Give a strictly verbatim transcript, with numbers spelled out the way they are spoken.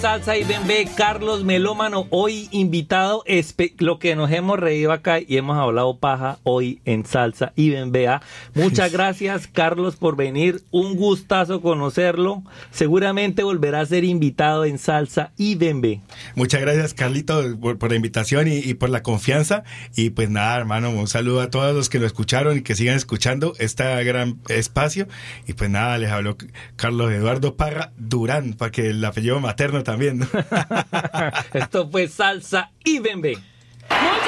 Salsa y Bembé, Carlos Melómano, hoy invitado, espe- lo que nos hemos reído acá y hemos hablado paja hoy en Salsa y Bembé. ¿Ah? Muchas gracias, Carlos, por venir, un gustazo conocerlo, seguramente volverá a ser invitado en Salsa y Bembé. Muchas gracias, Carlito, por, por la invitación y, y por la confianza, y pues nada, hermano, un saludo a todos los que lo escucharon y que sigan escuchando este gran espacio, y pues nada, les habló Carlos Eduardo Parra Durán, para que el apellido materno también, ¿no? Esto fue Salsa y Bembé.